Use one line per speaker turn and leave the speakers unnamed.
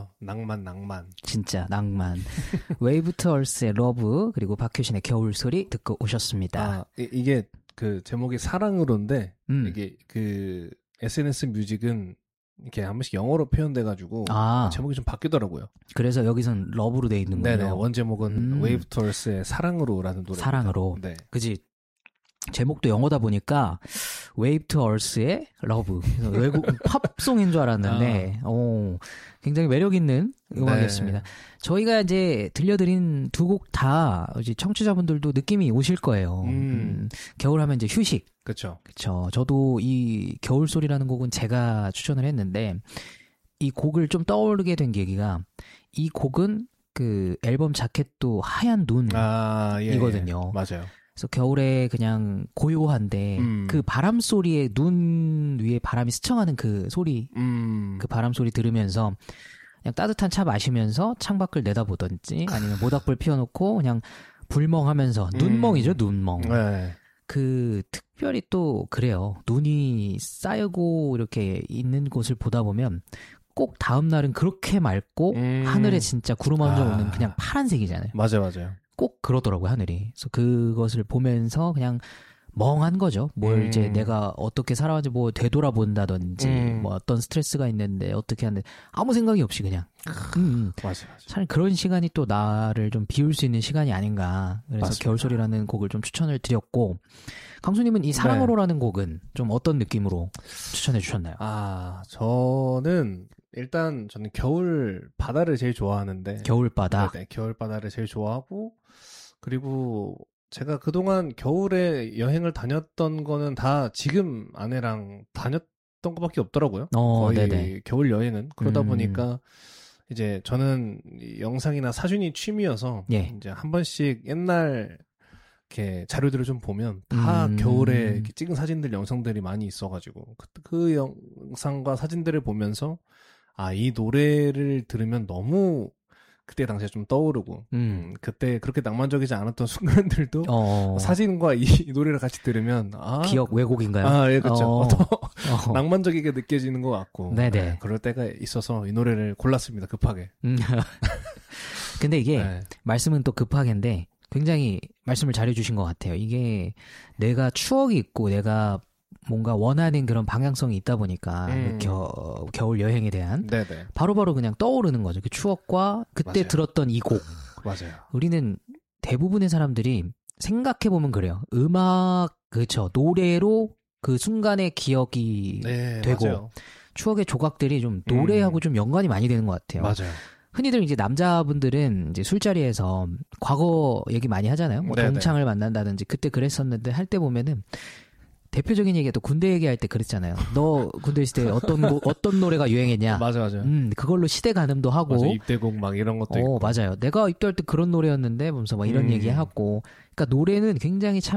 낭만.
진짜 낭만. 웨이브 투 얼스의 러브 그리고 박효신의 겨울 소리 듣고 오셨습니다.
이게 그 제목이 사랑으로인데 이게 그 SNS 뮤직은 이렇게 한 번씩 영어로 표현돼가지고 제목이 좀 바뀌더라고요.
그래서 여기선 러브로 돼 있는 거예요.
네네. 원제목은 웨이브 투 얼스의 사랑으로라는 노래.
사랑으로.
네.
그지. 제목도 영어다 보니까 웨이브 투 얼스의 러브. 외국 팝송인 줄 알았는데 굉장히 매력 있는 음악이었습니다. 네. 저희가 이제 들려드린 두 곡 다 이제 청취자분들도 느낌이 오실 거예요. 겨울 하면 이제 휴식.
그렇죠.
저도 이 겨울 소리라는 곡은 제가 추천을 했는데 이 곡을 좀 떠오르게 된 계기가 이 곡은 그 앨범 자켓도 하얀 눈이거든요.
예. 맞아요.
그래서 겨울에 그냥 고요한데 그 바람 소리에 눈 위에 바람이 스쳐가는 그 소리, 그 바람 소리 들으면서 그냥 따뜻한 차 마시면서 창밖을 내다보든지 아니면 모닥불 피워놓고 그냥 불멍하면서 눈멍이죠, 눈멍.
네.
그 특별히 또 그래요. 눈이 쌓이고 이렇게 있는 곳을 보다 보면 꼭 다음 날은 그렇게 맑고 하늘에 진짜 구름 한 점 없는 그냥 파란색이잖아요.
맞아요.
꼭 그러더라고요, 하늘이. 그래서 그것을 보면서 그냥 멍한 거죠. 뭘 이제 내가 어떻게 살아왔는지 뭐 되돌아본다든지 뭐 어떤 스트레스가 있는데 어떻게 하는데 아무 생각이 없이 그냥.
맞아.
사실 그런 시간이 또 나를 좀 비울 수 있는 시간이 아닌가. 그래서
맞습니다.
겨울소리라는 곡을 좀 추천을 드렸고 강수님은 이 사랑으로라는 곡은 좀 어떤 느낌으로 추천해 주셨나요?
저는 겨울 바다를 제일 좋아하는데
겨울 바다.
네, 겨울 바다를 제일 좋아하고 그리고 제가 그동안 겨울에 여행을 다녔던 거는 다 지금 아내랑 다녔던 것밖에 없더라고요. 거의
네네.
겨울 여행은. 그러다 보니까 이제 저는 영상이나 사진이 취미여서 이제 한 번씩 옛날 이렇게 자료들을 좀 보면 다 겨울에 이렇게 찍은 사진들, 영상들이 많이 있어가지고 그 영상과 사진들을 보면서 이 노래를 들으면 너무 그때 당시에 좀 떠오르고 그때 그렇게 낭만적이지 않았던 순간들도 사진과 이 노래를 같이 들으면
기억 왜곡인가요?
예, 그렇죠. 더 낭만적이게 느껴지는 것 같고
네네.
그럴 때가 있어서 이 노래를 골랐습니다. 급하게.
근데 이게 말씀은 또 급하게인데 굉장히 말씀을 잘해주신 것 같아요. 이게 내가 추억이 있고 내가 뭔가 원하는 그런 방향성이 있다 보니까 겨울 여행에 대한
네네.
바로바로 그냥 떠오르는 거죠. 그 추억과 그때
맞아요.
들었던 이 곡.
맞아요.
우리는 대부분의 사람들이 생각해보면 그래요. 음악, 그렇죠. 노래로 그 순간의 기억이 되고
맞아요.
추억의 조각들이 좀 노래하고 좀 연관이 많이 되는 것 같아요.
맞아요.
흔히들 이제 남자분들은 이제 술자리에서 과거 얘기 많이 하잖아요. 뭐 동창을 만난다든지 그때 그랬었는데 할 때 보면은 대표적인 얘기가 또 군대 얘기할 때 그랬잖아요. 너 군대 있을 때 어떤 노래가 유행했냐.
맞아요.
그걸로 시대 가늠도 하고.
맞아, 입대곡 막 이런 것도 있고.
맞아요. 내가 입대할 때 그런 노래였는데, 보면서 막 이런 얘기하고. 그러니까 노래는 굉장히 참